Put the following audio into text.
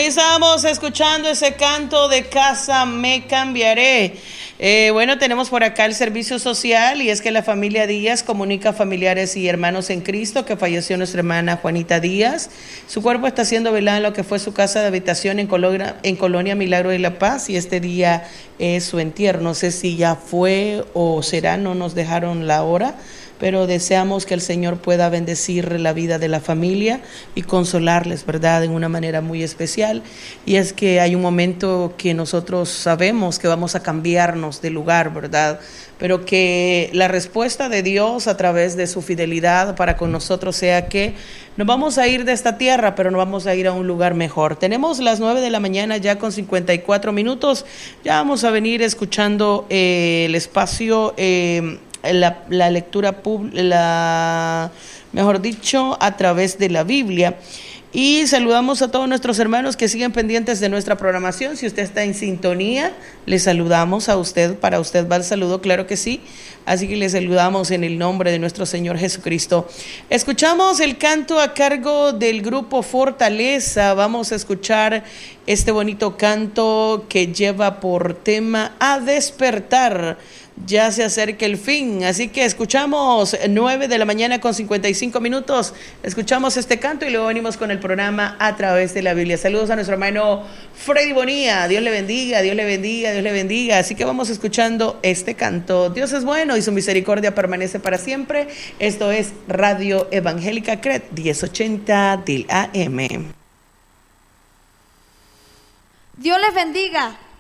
Bueno, ahí estábamos escuchando ese canto de Casa Me Cambiaré. Bueno, tenemos por acá el servicio social y es que la familia Díaz comunica a familiares y hermanos en Cristo que falleció nuestra hermana Juanita Díaz. Su cuerpo está siendo velado en lo que fue su casa de habitación en Colonia Milagro de la Paz y este día es su entierro. No sé si ya fue o será, no nos dejaron la hora, pero deseamos que el Señor pueda bendecir la vida de la familia y consolarles, ¿verdad?, en una manera muy especial. Y es que hay un momento que nosotros sabemos que vamos a cambiarnos de lugar, ¿verdad?, pero que la respuesta de Dios a través de su fidelidad para con nosotros sea que nos vamos a ir de esta tierra, pero nos vamos a ir a un lugar mejor. Tenemos las 9 de la mañana ya con 54 minutos. Ya vamos a venir escuchando el espacio, la lectura mejor dicho, a través de la Biblia. Y saludamos a todos nuestros hermanos que siguen pendientes de nuestra programación. Si usted está en sintonía, le saludamos a usted. Para usted va el saludo, claro que sí. Así que le saludamos en el nombre de nuestro Señor Jesucristo. Escuchamos el canto a cargo del grupo Fortaleza. Vamos a escuchar este bonito canto que lleva por tema A Despertar. Ya se acerca el fin, así que escuchamos 9 de la mañana con 55 minutos, escuchamos este canto y luego venimos con el programa a través de la Biblia. Saludos a nuestro hermano Freddy Bonilla, Dios le bendiga, Dios le bendiga, Dios le bendiga. Así que vamos escuchando este canto. Dios es bueno y su misericordia permanece para siempre. Esto es Radio Evangélica CRED 1080 del AM. Dios les bendiga.